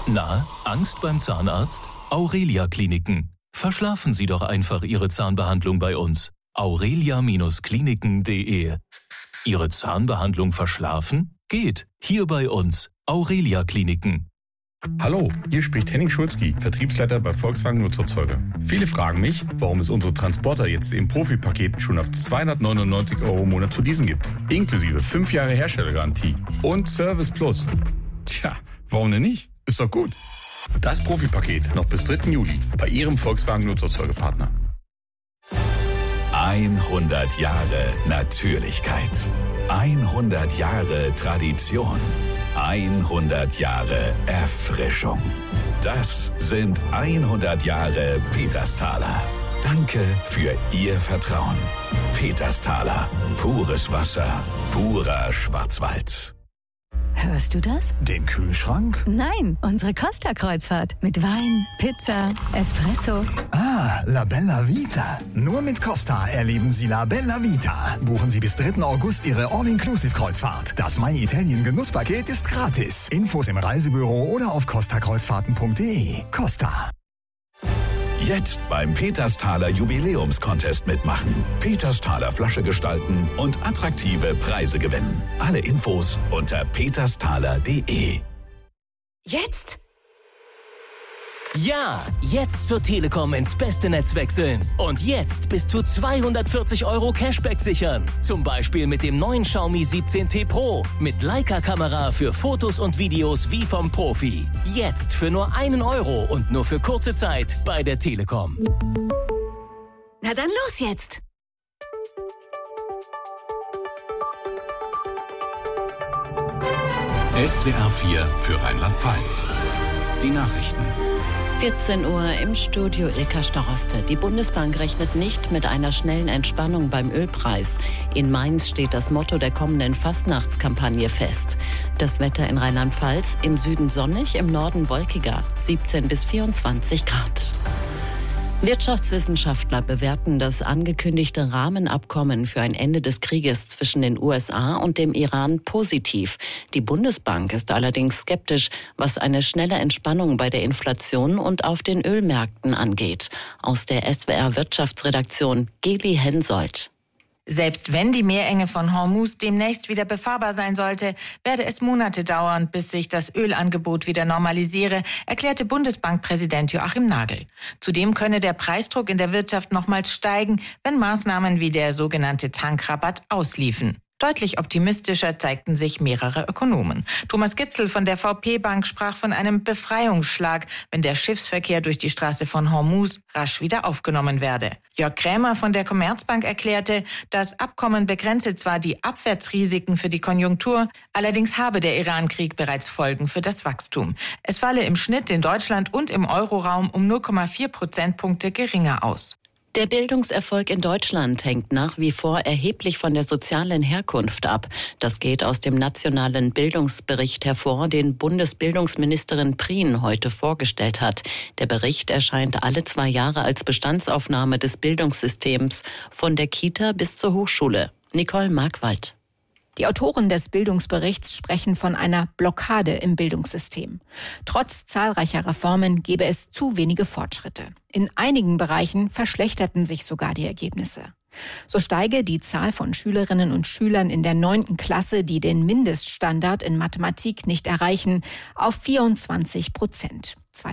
Na, Angst beim Zahnarzt? Aurelia Kliniken. Verschlafen Sie doch einfach Ihre Zahnbehandlung bei uns. aurelia-kliniken.de. Ihre Zahnbehandlung verschlafen? Geht. Hier bei uns. Aurelia Kliniken. Hallo, hier spricht Henning Schulzki, Vertriebsleiter bei Volkswagen Nutzerzeuger. Viele fragen mich, warum es unsere Transporter jetzt im Profipaket schon ab 299 € im Monat zu leasen gibt. Inklusive 5 Jahre Herstellergarantie und Service Plus. Tja, warum denn nicht? Ist doch gut. Das Profipaket noch bis 3. Juli bei Ihrem Volkswagen Nutzerzeugerpartner. 100 Jahre Natürlichkeit. 100 Jahre Tradition. 100 Jahre Erfrischung. Das sind 100 Jahre Petersthaler. Danke für Ihr Vertrauen. Petersthaler. Pures Wasser. Purer Schwarzwald. Hörst du das? Den Kühlschrank? Nein, unsere Costa-Kreuzfahrt. Mit Wein, Pizza, Espresso. Ah, La Bella Vita. Nur mit Costa erleben Sie La Bella Vita. Buchen Sie bis 3. August Ihre All-Inclusive-Kreuzfahrt. Das My Italien Genusspaket ist gratis. Infos im Reisebüro oder auf costakreuzfahrten.de. Costa. Jetzt beim Petersthaler Jubiläumscontest mitmachen. Petersthaler Flasche gestalten und attraktive Preise gewinnen. Alle Infos unter petersthaler.de. Jetzt? Ja, jetzt zur Telekom ins beste Netz wechseln. Und jetzt bis zu 240 € Cashback sichern. Zum Beispiel mit dem neuen Xiaomi 17T Pro. Mit Leica-Kamera für Fotos und Videos wie vom Profi. Jetzt für nur 1 € und nur für kurze Zeit bei der Telekom. Na dann los jetzt! SWR 4 für Rheinland-Pfalz. Die Nachrichten. 14 Uhr im Studio Ilka Staroste. Die Bundesbank rechnet nicht mit einer schnellen Entspannung beim Ölpreis. In Mainz steht das Motto der kommenden Fastnachtskampagne fest. Das Wetter in Rheinland-Pfalz: im Süden sonnig, im Norden wolkiger, 17 bis 24 Grad. Wirtschaftswissenschaftler bewerten das angekündigte Rahmenabkommen für ein Ende des Krieges zwischen den USA und dem Iran positiv. Die Bundesbank ist allerdings skeptisch, was eine schnelle Entspannung bei der Inflation und auf den Ölmärkten angeht. Aus der SWR Wirtschaftsredaktion Geli Hensoldt. Selbst wenn die Meerenge von Hormuz demnächst wieder befahrbar sein sollte, werde es Monate dauern, bis sich das Ölangebot wieder normalisiere, erklärte Bundesbankpräsident Joachim Nagel. Zudem könne der Preisdruck in der Wirtschaft nochmals steigen, wenn Maßnahmen wie der sogenannte Tankrabatt ausliefen. Deutlich optimistischer zeigten sich mehrere Ökonomen. Thomas Gitzel von der VP-Bank sprach von einem Befreiungsschlag, wenn der Schiffsverkehr durch die Straße von Hormuz rasch wieder aufgenommen werde. Jörg Krämer von der Commerzbank erklärte, das Abkommen begrenze zwar die Abwärtsrisiken für die Konjunktur, allerdings habe der Iran-Krieg bereits Folgen für das Wachstum. Es falle im Schnitt in Deutschland und im Euroraum um 0,4 Prozentpunkte geringer aus. Der Bildungserfolg in Deutschland hängt nach wie vor erheblich von der sozialen Herkunft ab. Das geht aus dem nationalen Bildungsbericht hervor, den Bundesbildungsministerin Prien heute vorgestellt hat. Der Bericht erscheint alle 2 Jahre als Bestandsaufnahme des Bildungssystems von der Kita bis zur Hochschule. Nicole Markwald. Die Autoren des Bildungsberichts sprechen von einer Blockade im Bildungssystem. Trotz zahlreicher Reformen gebe es zu wenige Fortschritte. In einigen Bereichen verschlechterten sich sogar die Ergebnisse. So steige die Zahl von Schülerinnen und Schülern in der 9. Klasse, die den Mindeststandard in Mathematik nicht erreichen, auf 24%.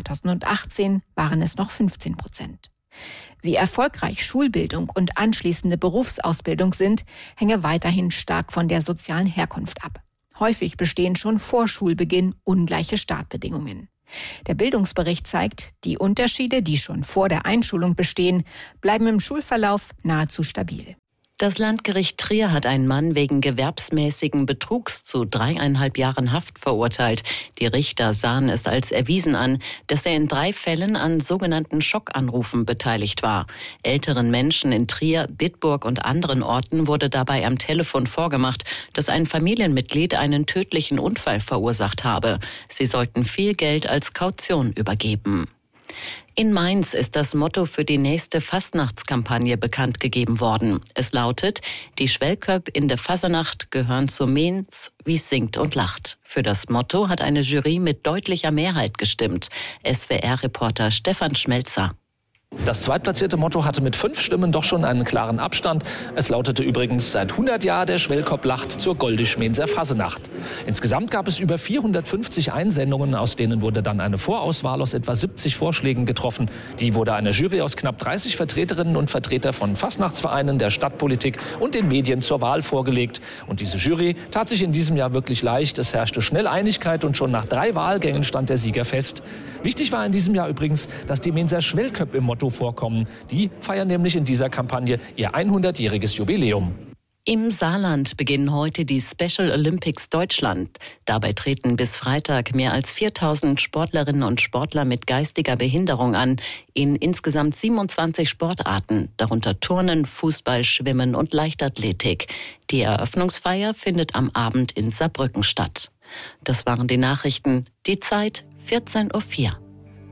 2018 waren es noch 15%. Wie erfolgreich Schulbildung und anschließende Berufsausbildung sind, hänge weiterhin stark von der sozialen Herkunft ab. Häufig bestehen schon vor Schulbeginn ungleiche Startbedingungen. Der Bildungsbericht zeigt, die Unterschiede, die schon vor der Einschulung bestehen, bleiben im Schulverlauf nahezu stabil. Das Landgericht Trier hat einen Mann wegen gewerbsmäßigen Betrugs zu 3,5 Jahren Haft verurteilt. Die Richter sahen es als erwiesen an, dass er in 3 Fällen an sogenannten Schockanrufen beteiligt war. Älteren Menschen in Trier, Bitburg und anderen Orten wurde dabei am Telefon vorgemacht, dass ein Familienmitglied einen tödlichen Unfall verursacht habe. Sie sollten viel Geld als Kaution übergeben. In Mainz ist das Motto für die nächste Fastnachtskampagne bekannt gegeben worden. Es lautet: Die Schwellköpp in der Fasernacht gehören zu Mainz, wie's singt und lacht. Für das Motto hat eine Jury mit deutlicher Mehrheit gestimmt. SWR-Reporter Stefan Schmelzer. Das zweitplatzierte Motto hatte mit 5 Stimmen doch schon einen klaren Abstand. Es lautete übrigens: Seit 100 Jahren der Schwellkopp lacht zur Goldisch-Mainzer Fasenacht. Insgesamt gab es über 450 Einsendungen, aus denen wurde dann eine Vorauswahl aus etwa 70 Vorschlägen getroffen. Die wurde einer Jury aus knapp 30 Vertreterinnen und Vertretern von Fastnachtsvereinen, der Stadtpolitik und den Medien zur Wahl vorgelegt. Und diese Jury tat sich in diesem Jahr wirklich leicht. Es herrschte schnell Einigkeit und schon nach 3 Wahlgängen stand der Sieger fest. Wichtig war in diesem Jahr übrigens, dass die Mainzer Schwellköpp im Motto vorkommen. Die feiern nämlich in dieser Kampagne ihr 100-jähriges Jubiläum. Im Saarland beginnen heute die Special Olympics Deutschland. Dabei treten bis Freitag mehr als 4000 Sportlerinnen und Sportler mit geistiger Behinderung an, in insgesamt 27 Sportarten, darunter Turnen, Fußball, Schwimmen und Leichtathletik. Die Eröffnungsfeier findet am Abend in Saarbrücken statt. Das waren die Nachrichten. Die Zeit 14:04 Uhr.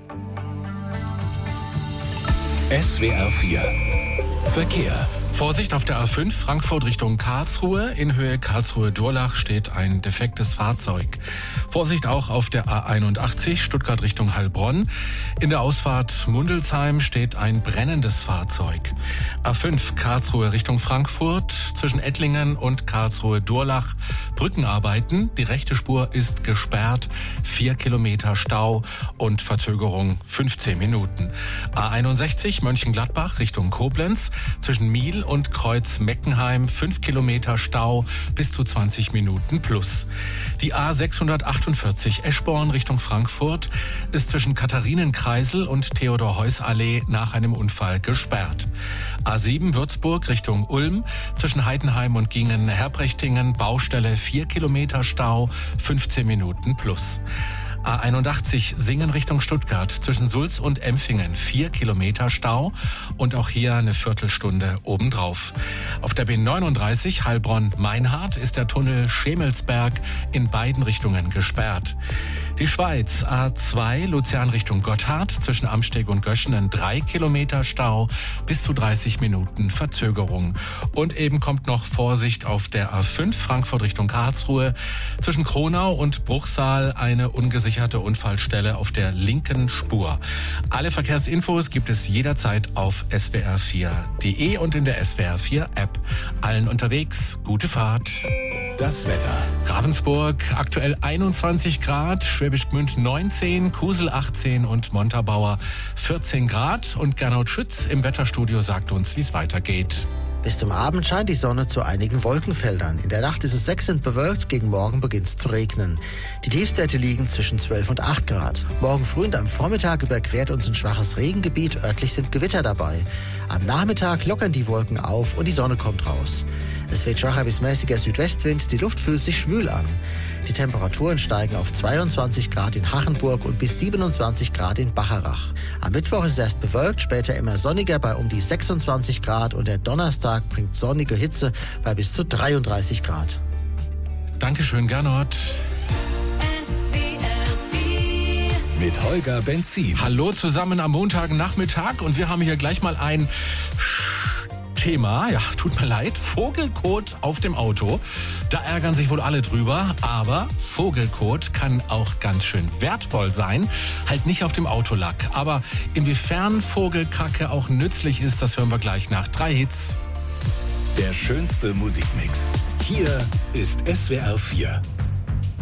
SWR 4 Verkehr. Vorsicht auf der A5 Frankfurt Richtung Karlsruhe. In Höhe Karlsruhe-Durlach steht ein defektes Fahrzeug. Vorsicht auch auf der A81 Stuttgart Richtung Heilbronn. In der Ausfahrt Mundelsheim steht ein brennendes Fahrzeug. A5 Karlsruhe Richtung Frankfurt. Zwischen Ettlingen und Karlsruhe-Durlach Brückenarbeiten. Die rechte Spur ist gesperrt. 4 Kilometer Stau und Verzögerung 15 Minuten. A61 Mönchengladbach Richtung Koblenz. Zwischen Miel und Kreuz-Meckenheim 5 Kilometer Stau bis zu 20 Minuten plus. Die A648 Eschborn Richtung Frankfurt ist zwischen Katharinenkreisel und Theodor-Heuss-Allee nach einem Unfall gesperrt. A7 Würzburg Richtung Ulm zwischen Heidenheim und Gingen-Herbrechtingen Baustelle 4 Kilometer Stau, 15 Minuten plus. A81 Singen Richtung Stuttgart zwischen Sulz und Empfingen 4 Kilometer Stau und auch hier eine Viertelstunde obendrauf. Auf der B39 Heilbronn-Meinhardt ist der Tunnel Schemelsberg in beiden Richtungen gesperrt. Die Schweiz A2 Luzern Richtung Gotthard zwischen Amsteg und Göschenen 3 Kilometer Stau bis zu 30 Minuten Verzögerung. Und eben kommt noch Vorsicht auf der A5 Frankfurt Richtung Karlsruhe zwischen Kronau und Bruchsal eine ungesicherte Unfallstelle auf der linken Spur. Alle Verkehrsinfos gibt es jederzeit auf swr4.de und in der SWR4 App. Allen unterwegs, gute Fahrt. Das Wetter. Ravensburg aktuell 21 Grad, Schwäbisch Gmünd 19, Kusel 18 und Montabaur 14 Grad. Und Gernot Schütz im Wetterstudio sagt uns, wie es weitergeht. Bis zum Abend scheint die Sonne zu einigen Wolkenfeldern. In der Nacht ist es wechselnd bewölkt, gegen Morgen beginnt es zu regnen. Die Tiefstwerte liegen zwischen 12 und 8 Grad. Morgen früh und am Vormittag überquert uns ein schwaches Regengebiet, örtlich sind Gewitter dabei. Am Nachmittag lockern die Wolken auf und die Sonne kommt raus. Es weht schwacher bis mäßiger Südwestwind, die Luft fühlt sich schwül an. Die Temperaturen steigen auf 22 Grad in Hachenburg und bis 27 Grad in Bacharach. Am Mittwoch ist es erst bewölkt, später immer sonniger bei um die 26 Grad und der Donnerstag bringt sonnige Hitze bei bis zu 33 Grad. Dankeschön, Gernot. Mit Holger Benzin. Hallo zusammen am Montagnachmittag und wir haben hier gleich mal ein Thema, ja, tut mir leid, Vogelkot auf dem Auto. Da ärgern sich wohl alle drüber, aber Vogelkot kann auch ganz schön wertvoll sein. Halt nicht auf dem Autolack. Aber inwiefern Vogelkacke auch nützlich ist, das hören wir gleich nach 3 Hits. Der schönste Musikmix. Hier ist SWR 4.